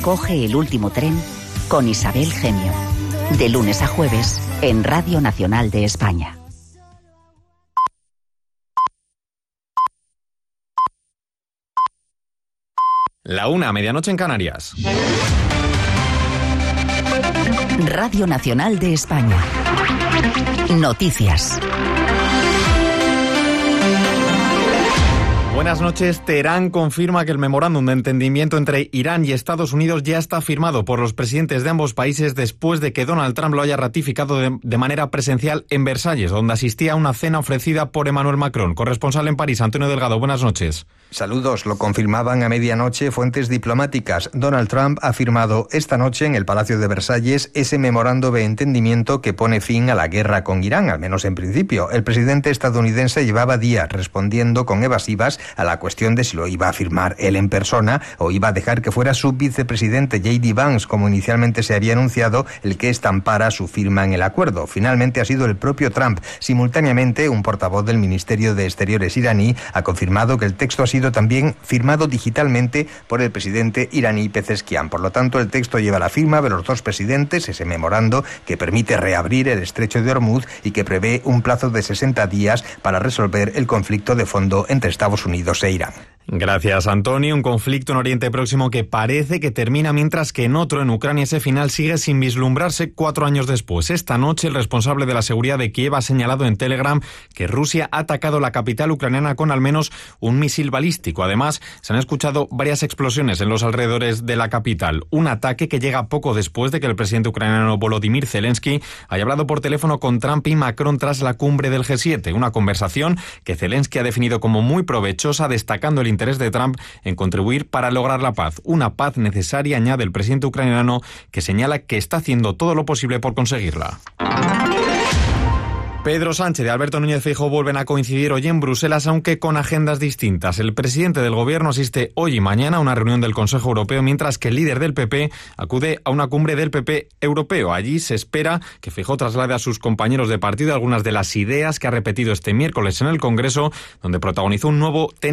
Coge el último tren con Isabel Gemio. De lunes a jueves en Radio Nacional de España. La 1:00, medianoche en Canarias. Radio Nacional de España. Noticias. Buenas noches. Teherán confirma que el memorándum de entendimiento entre Irán y Estados Unidos ya está firmado por los presidentes de ambos países después de que Donald Trump lo haya ratificado de manera presencial en Versalles, donde asistía a una cena ofrecida por Emmanuel Macron. Corresponsal en París, Antonio Delgado. Buenas noches. Saludos. Lo confirmaban a medianoche fuentes diplomáticas. Donald Trump ha firmado esta noche en el Palacio de Versalles ese memorando de entendimiento que pone fin a la guerra con Irán, al menos en principio. El presidente estadounidense llevaba días respondiendo con evasivas a la cuestión de si lo iba a firmar él en persona o iba a dejar que fuera su vicepresidente J.D. Vance, como inicialmente se había anunciado, el que estampara su firma en el acuerdo. Finalmente ha sido el propio Trump. Simultáneamente, un portavoz del Ministerio de Exteriores iraní ha confirmado que el texto ha sido también firmado digitalmente por el presidente iraní Pezeshkian. Por lo tanto, el texto lleva la firma de los dos presidentes, ese memorando que permite reabrir el estrecho de Hormuz y que prevé un plazo de 60 días para resolver el conflicto de fondo entre Estados Unidos e Irán. Gracias, Antonio. Un conflicto en Oriente Próximo que parece que termina, mientras que en otro, en Ucrania, ese final sigue sin vislumbrarse 4 años después. Esta noche, el responsable de la seguridad de Kiev ha señalado en Telegram que Rusia ha atacado la capital ucraniana con al menos un misil balístico. Además, se han escuchado varias explosiones en los alrededores de la capital. Un ataque que llega poco después de que el presidente ucraniano Volodymyr Zelensky haya hablado por teléfono con Trump y Macron tras la cumbre del G7. Una conversación que Zelensky ha definido como muy provechosa, destacando el interés de Trump en contribuir para lograr la paz. Una paz necesaria, añade el presidente ucraniano, que señala que está haciendo todo lo posible por conseguirla. Pedro Sánchez y Alberto Núñez Feijóo vuelven a coincidir hoy en Bruselas, aunque con agendas distintas. El presidente del Gobierno asiste hoy y mañana a una reunión del Consejo Europeo, mientras que el líder del PP acude a una cumbre del PP europeo. Allí se espera que Feijóo traslade a sus compañeros de partido algunas de las ideas que ha repetido este miércoles en el Congreso, donde protagonizó un nuevo